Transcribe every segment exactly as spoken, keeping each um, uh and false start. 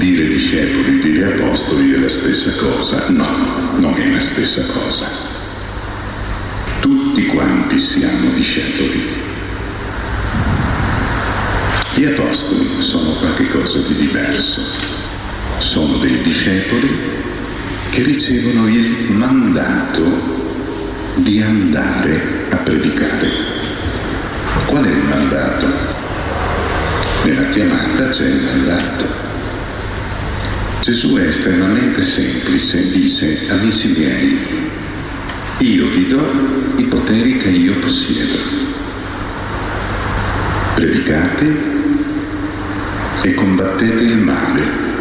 Dire discepoli, dire apostoli è la stessa cosa? No, non è la stessa cosa. Tutti quanti siamo discepoli. Gli apostoli sono qualcosa di diverso. Sono dei discepoli che ricevono il mandato di andare a predicare. Qual è il mandato? Nella chiamata c'è il mandato. Gesù è estremamente semplice, dice: amici miei, io vi do i poteri che io possiedo. Predicate e combattete il male.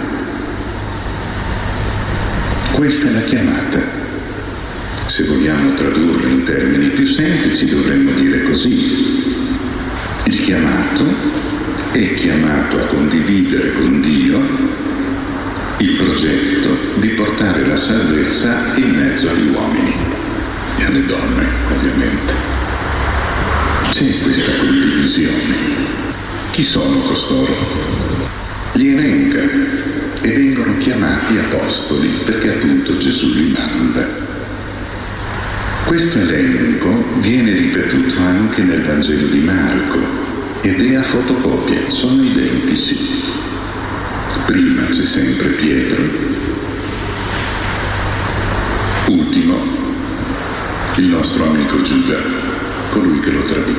Questa è la chiamata. Se vogliamo tradurre in termini più semplici dovremmo dire così: il chiamato è chiamato a condividere con Dio il progetto di portare la salvezza in mezzo agli uomini e alle donne, ovviamente. C'è questa condivisione. Chi sono costoro? Li elenca e vengono chiamati apostoli perché appunto Gesù li manda. Questo elenco viene ripetuto anche nel Vangelo di Marco ed è a fotocopia, sono identici. Prima c'è sempre Pietro, ultimo il nostro amico Giuda, colui che lo tradì.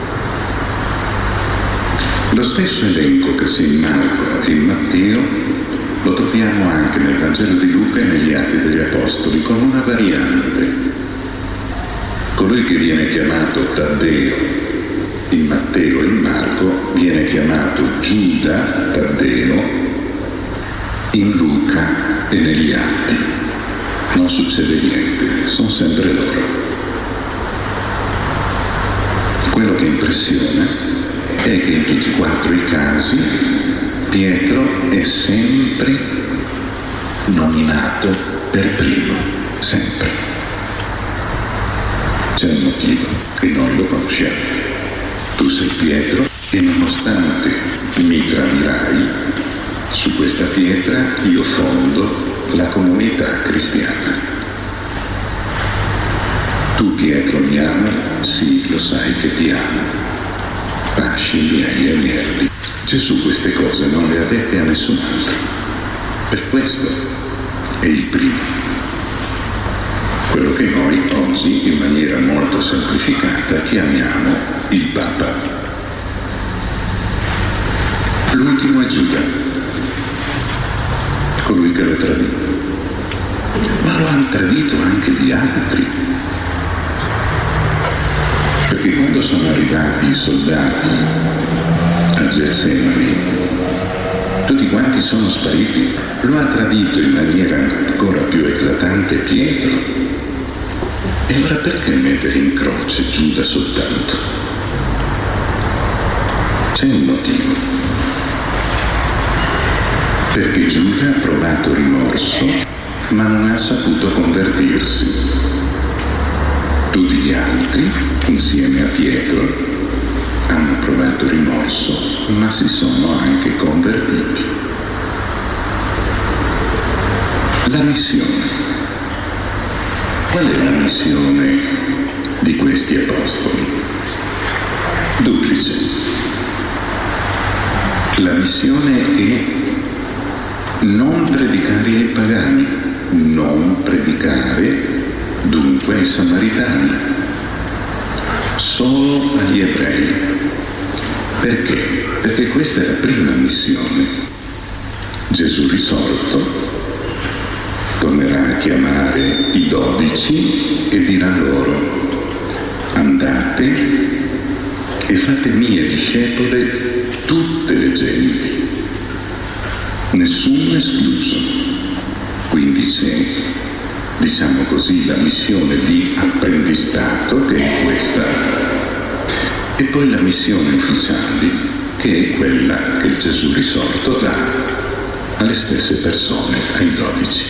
Lo stesso elenco che c'è in Marco e in Matteo lo troviamo anche nel Vangelo di Luca e negli Atti degli Apostoli, con una variante. Colui che viene chiamato Taddeo in Matteo e in Marco viene chiamato Giuda Taddeo in Luca e negli Atti. Non succede niente, sono sempre loro. Quello che impressiona è che in tutti e quattro i casi Pietro è sempre nominato per primo, sempre. C'è un motivo e noi lo conosciamo. Tu sei Pietro e nonostante mi tradirai, su questa pietra io fondo la comunità cristiana. Tu Pietro mi ami? Sì, lo sai che ti amo. Pasci miei e merdi. Gesù queste cose non le ha dette a nessun altro. Per questo è il primo. Quello che noi oggi in maniera molto semplificata chiamiamo il Papa. L'ultimo è Giuda, colui che lo tradì. Ma lo hanno tradito anche gli altri. Perché quando sono arrivati i soldati a Getsemani, tutti quanti sono spariti. Lo ha tradito in maniera ancora più eclatante Pietro. E allora perché mettere in croce Giuda soltanto? C'è un motivo. Perché Giuda ha provato rimorso, ma non ha saputo convertirsi. Tutti gli altri, insieme a Pietro, hanno provato rimorso, ma si sono anche convertiti. La missione. Qual è la missione di questi apostoli? Duplice. La missione è non predicare ai pagani, non predicare dunque ai samaritani, solo agli ebrei. Perché? Perché questa è la prima missione. Gesù risorto tornerà a chiamare i dodici e dirà loro: andate e fate mie discepole tutte le genti, nessuno escluso. Quindi c'è, diciamo così, la missione di apprendistato, che è questa, e poi la missione ufficiale, che è quella che Gesù risorto dà alle stesse persone, ai dodici.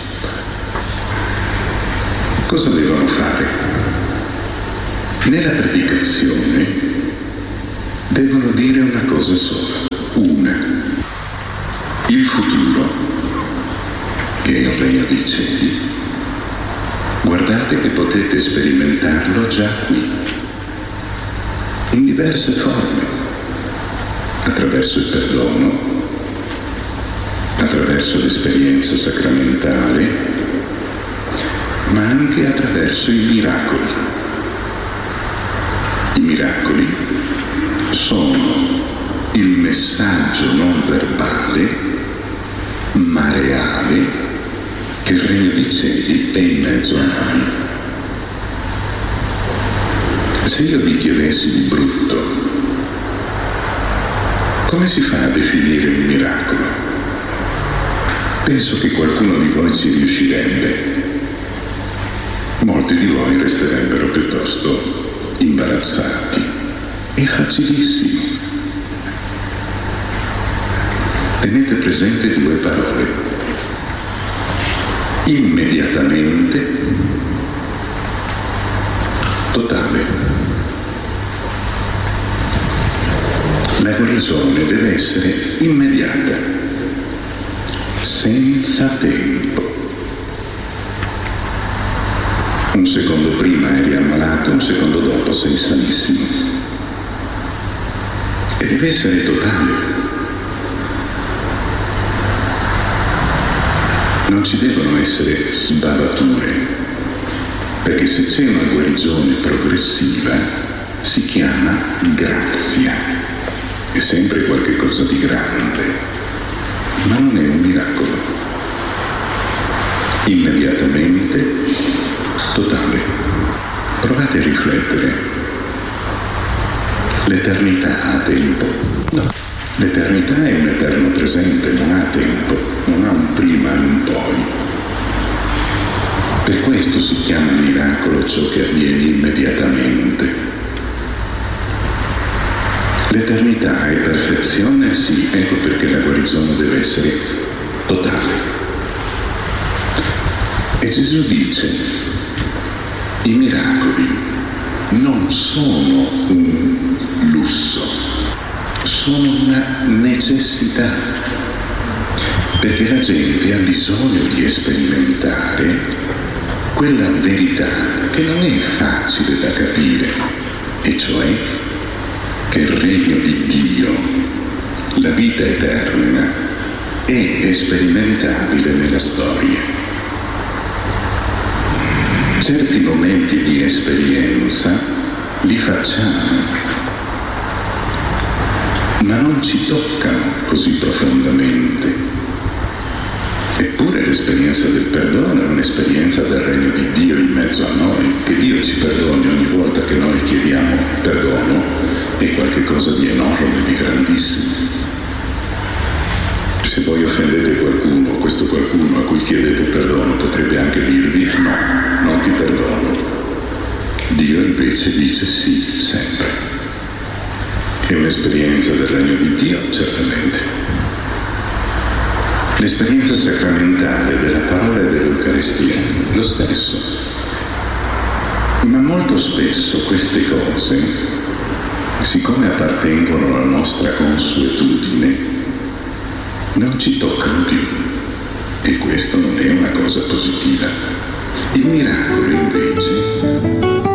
Cosa devono fare? Nella predicazione devono dire una cosa sola, una. Il futuro, che è il regno dei cieli, guardate che potete sperimentarlo già qui, in diverse forme, attraverso il perdono, attraverso l'esperienza sacramentale, ma anche attraverso i miracoli. I miracoli sono il messaggio non verbale ma reale che il regno dei cieli è in mezzo a noi. Se io vi chiedessi di brutto, come si fa a definire il miracolo? Penso che qualcuno di voi ci riuscirebbe. Molti di voi resterebbero piuttosto imbarazzati. È facilissimo. Tenete presente due parole. Immediatamente, totale. La guarigione deve essere immediata, senza tempo. Un secondo prima eri ammalato, un secondo dopo sei sanissimo. E deve essere totale. Non ci devono essere sbavature, perché se c'è una guarigione progressiva si chiama grazia. È sempre qualche cosa di grande, ma non è un miracolo. Immediatamente, totale. Provate a riflettere. L'eternità ha tempo? No. L'eternità è un eterno presente, non ha tempo, non ha un prima e un poi. Per questo si chiama miracolo ciò che avviene immediatamente. L'eternità è perfezione? Sì, ecco perché la guarigione deve essere totale. E Gesù dice, i miracoli non sono un lusso, sono una necessità, perché la gente ha bisogno di sperimentare quella verità che non è facile da capire, e cioè che il regno di Dio, la vita eterna, è sperimentabile nella storia. Certi momenti di esperienza li facciamo, ma non ci toccano così profondamente. Eppure l'esperienza del perdono è un'esperienza del regno di Dio in mezzo a noi. Che Dio ci perdoni ogni volta che noi chiediamo perdono è qualcosa di enorme, di grandissimo. Se voi offendete qualcuno, questo qualcuno a cui chiedete perdono potrebbe anche dirvi no, non ti perdono. Dio invece dice sì, sempre. È un'esperienza del regno di Dio, certamente. L'esperienza sacramentale della parola e dell'Eucaristia, lo stesso. Ma molto spesso queste cose, siccome appartengono alla nostra consuetudine, non ci toccano più. E questo non è una cosa positiva. Il miracolo invece...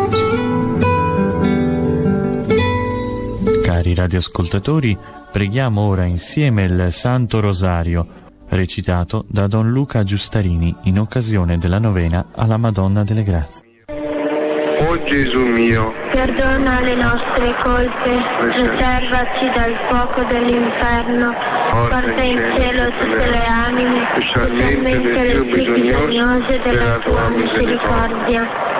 Cari radioascoltatori, preghiamo ora insieme il Santo Rosario, recitato da Don Luca Giustarini in occasione della novena alla Madonna delle Grazie. O Gesù mio, perdona le nostre colpe, preservaci dal fuoco dell'inferno, porta in cielo tutte le anime, specialmente le più bisognose della tua misericordia.